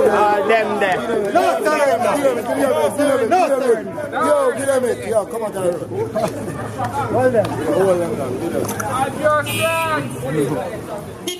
Them there. No, yo, get them it. Yo, come on, Darren. Hold them. Hold them down. Get them.